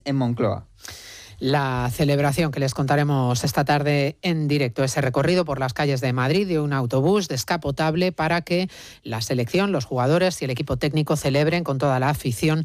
en Moncloa. La celebración que les contaremos esta tarde en directo, ese recorrido por las calles de Madrid de un autobús descapotable para que la selección, los jugadores y el equipo técnico celebren con toda la afición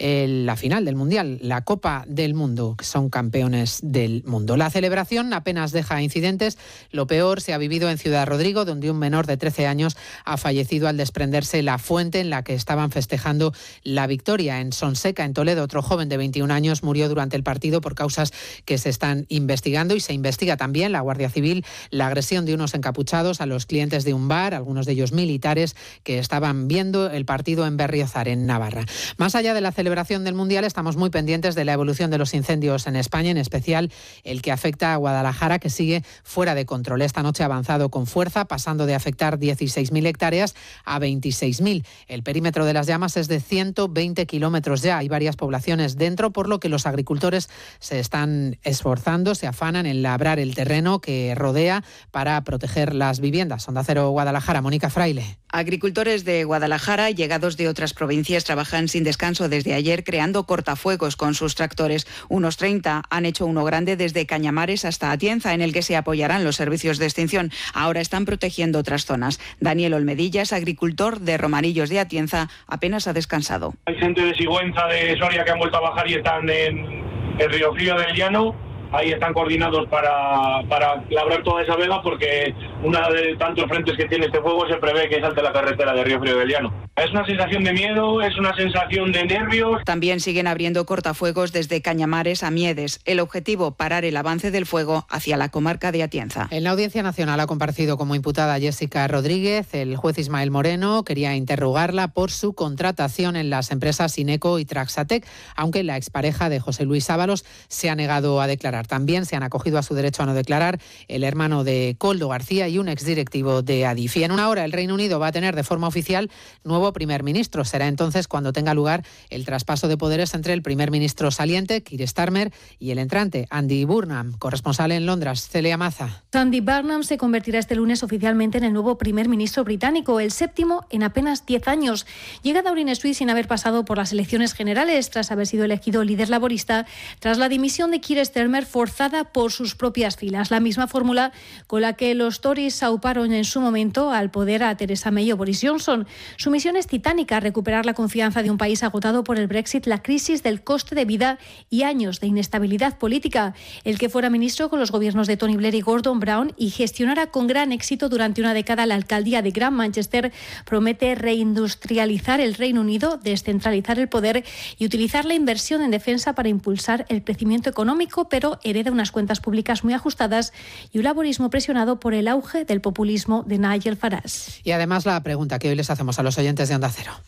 la final del Mundial, la Copa del Mundo, que son campeones del mundo. La celebración apenas deja incidentes. Lo peor se ha vivido en Ciudad Rodrigo, donde un menor de 13 años ha fallecido al desprenderse la fuente en la que estaban festejando la victoria. En Sonseca, en Toledo, otro joven de 21 años murió durante el partido por causas que se están investigando, y se investiga también la Guardia Civil la agresión de unos encapuchados a los clientes de un bar, algunos de ellos militares, que estaban viendo el partido en Berriozar, en Navarra. Más allá de la celebración del Mundial, estamos muy pendientes de la evolución de los incendios en España, en especial el que afecta a Guadalajara, que sigue fuera de control. Esta noche ha avanzado con fuerza, pasando de afectar 16.000 hectáreas a 26.000. El perímetro de las llamas es de 120 kilómetros ya. Hay varias poblaciones dentro, por lo que los agricultores se están esforzando, se afanan en labrar el terreno que rodea para proteger las viviendas. Onda Cero Guadalajara, Mónica Fraile. Agricultores de Guadalajara, llegados de otras provincias, trabajan sin descanso desde ayer creando cortafuegos con sus tractores. Unos 30 han hecho uno grande desde Cañamares hasta Atienza, en el que se apoyarán los servicios de extinción. Ahora están protegiendo otras zonas. Daniel Olmedillas, agricultor de Romarillos de Atienza, apenas ha descansado. Hay gente de Sigüenza, de Soria, que han vuelto a bajar y están en el Riofrío del Llano. Ahí están coordinados para labrar toda esa vega, porque una de tantos frentes que tiene este fuego se prevé que salte la carretera de Río Frío del Llano. Es una sensación de miedo, es una sensación de nervios. También siguen abriendo cortafuegos desde Cañamares a Miedes. El objetivo, parar el avance del fuego hacia la comarca de Atienza. En la Audiencia Nacional ha comparecido como imputada Jessica Rodríguez. El juez Ismael Moreno quería interrogarla por su contratación en las empresas Ineco y Traxatec, aunque la expareja de José Luis Ábalos se ha negado a declarar. También se han acogido a su derecho a no declarar el hermano de Koldo García y un exdirectivo de Adif. Y en una hora el Reino Unido va a tener de forma oficial nuevo primer ministro. Será entonces cuando tenga lugar el traspaso de poderes entre el primer ministro saliente, Keir Starmer, y el entrante, Andy Burnham. Corresponsal en Londres, Celia Maza. Andy Burnham se convertirá este lunes oficialmente en el nuevo primer ministro británico, el séptimo en apenas 10 años. Llega a Downing Street sin haber pasado por las elecciones generales, tras haber sido elegido líder laborista, tras la dimisión de Keir Starmer forzada por sus propias filas. La misma fórmula con la que los Tories auparon en su momento al poder a Theresa May o Boris Johnson. Su misión es titánica: recuperar la confianza de un país agotado por el Brexit, la crisis del coste de vida y años de inestabilidad política. El que fuera ministro con los gobiernos de Tony Blair y Gordon Brown y gestionara con gran éxito durante una década la alcaldía de Gran Manchester, promete reindustrializar el Reino Unido, descentralizar el poder y utilizar la inversión en defensa para impulsar el crecimiento económico, pero hereda unas cuentas públicas muy ajustadas y un laborismo presionado por el auge del populismo de Nigel Farage. Y además la pregunta que hoy les hacemos a los oyentes de Onda Cero.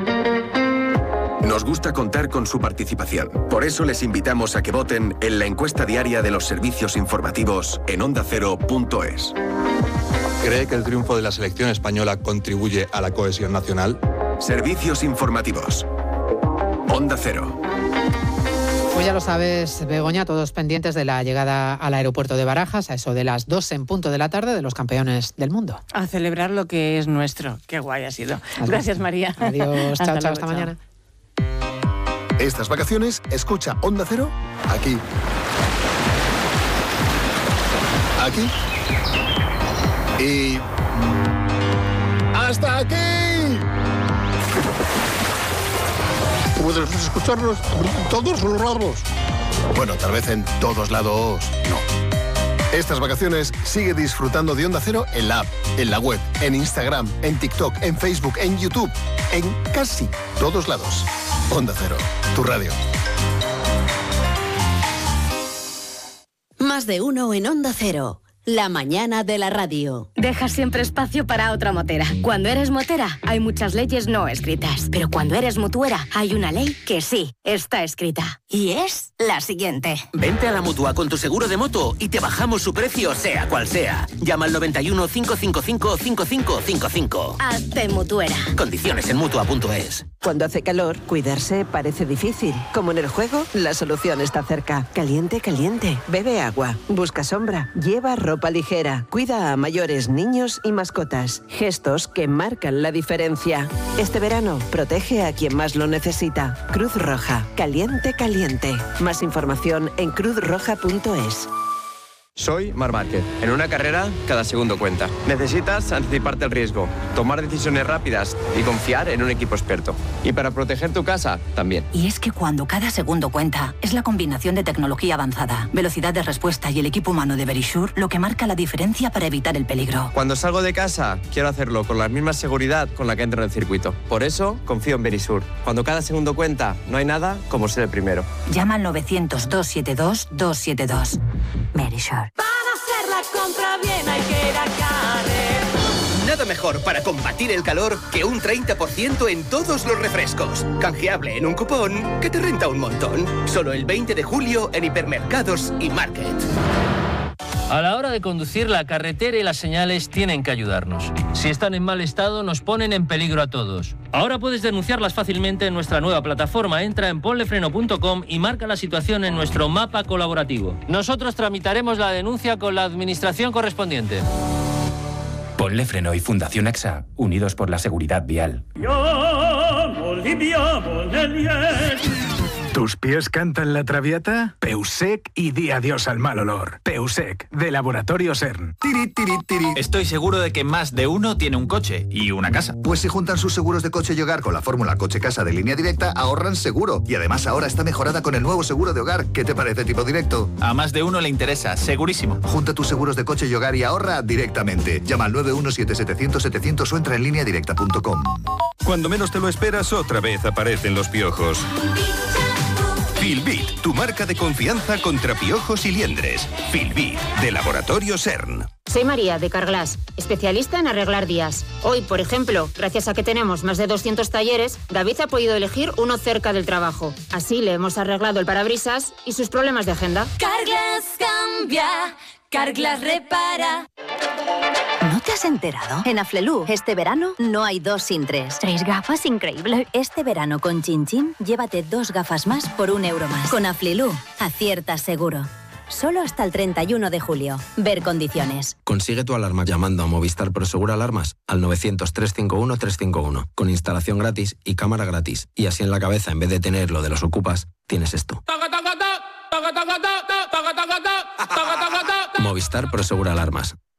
Nos gusta contar con su participación. Por eso les invitamos a que voten en la encuesta diaria de los servicios informativos en ondacero.es. ¿Cree que el triunfo de la selección española contribuye a la cohesión nacional? Servicios informativos. Onda Cero. Pues ya lo sabes, Begoña, todos pendientes de la llegada al aeropuerto de Barajas, a eso de las 2 en punto de la tarde, de los campeones del mundo. A celebrar lo que es nuestro. Qué guay ha sido. Gracias, María. Adiós, chao, chao, hasta mañana. Estas vacaciones, escucha Onda Cero aquí. Aquí. Y... ¡hasta aquí! Puedes escucharnos todos los lados. Bueno, tal vez en todos lados no. Estas vacaciones sigue disfrutando de Onda Cero en la app, en la web, en Instagram, en TikTok, en Facebook, en YouTube, en casi todos lados. Onda Cero, tu radio. Más de uno en Onda Cero. La mañana de la radio. Dejas siempre espacio para otra motera. Cuando eres motera, hay muchas leyes no escritas. Pero cuando eres mutuera, hay una ley que sí está escrita. Y es la siguiente. Vente a la Mutua con tu seguro de moto y te bajamos su precio, sea cual sea. Llama al 91 555 5555. Hazte mutuera. Condiciones en Mutua.es. Cuando hace calor, cuidarse parece difícil. Como en el juego, la solución está cerca. Caliente, caliente. Bebe agua. Busca sombra. Lleva ropa ligera. Cuida a mayores, niños y mascotas. Gestos que marcan la diferencia. Este verano, protege a quien más lo necesita. Cruz Roja. Caliente, caliente. Más información en cruzroja.es. Soy Marc Márquez. En una carrera, cada segundo cuenta. Necesitas anticiparte al riesgo, tomar decisiones rápidas y confiar en un equipo experto. Y para proteger tu casa, también. Y es que cuando cada segundo cuenta, es la combinación de tecnología avanzada, velocidad de respuesta y el equipo humano de Verisure lo que marca la diferencia para evitar el peligro. Cuando salgo de casa, quiero hacerlo con la misma seguridad con la que entro en el circuito. Por eso, confío en Verisure. Cuando cada segundo cuenta, no hay nada como ser el primero. Llama al 900-272-272. Verisure. Para hacer la compra bien hay que ir a Carrer. Nada mejor para combatir el calor que un 30% en todos los refrescos. Canjeable en un cupón que te renta un montón. Solo el 20 de julio en hipermercados y market. A la hora de conducir, la carretera y las señales tienen que ayudarnos. Si están en mal estado, nos ponen en peligro a todos. Ahora puedes denunciarlas fácilmente en nuestra nueva plataforma. Entra en ponlefreno.com y marca la situación en nuestro mapa colaborativo. Nosotros tramitaremos la denuncia con la administración correspondiente. Ponle Freno y Fundación AXA, unidos por la seguridad vial. ¿Tus pies cantan la Traviata? Peusec y di adiós al mal olor. Peusec, de Laboratorio CERN. Estoy seguro de que más de uno tiene un coche y una casa. Pues si juntan sus seguros de coche y hogar con la fórmula coche-casa de Línea Directa, ahorran seguro. Y además ahora está mejorada con el nuevo seguro de hogar. ¿Qué te parece, tipo directo? A más de uno le interesa, segurísimo. Junta tus seguros de coche y hogar y ahorra directamente. Llama al 917-700-700 o entra en lineadirecta.com. Cuando menos te lo esperas, otra vez aparecen los piojos. Filbit, tu marca de confianza contra piojos y liendres. Filbit, de Laboratorio CERN. Soy María, de Carglass, especialista en arreglar días. Hoy, por ejemplo, gracias a que tenemos más de 200 talleres, David ha podido elegir uno cerca del trabajo. Así le hemos arreglado el parabrisas y sus problemas de agenda. Carglass cambia, Carglass repara. ¿No te has enterado? En Aflelu, este verano no hay 2 sin 3. 3 gafas, increíble. Este verano con Chin Chin, llévate 2 gafas más por €1 más. Con Aflelu, aciertas seguro. Solo hasta el 31 de julio. Ver condiciones. Consigue tu alarma llamando a Movistar Prosegur Alarmas al 900-351-351. Con instalación gratis y cámara gratis. Y así en la cabeza, en vez de tener lo de los ocupas, tienes esto. Movistar Prosegur Alarmas.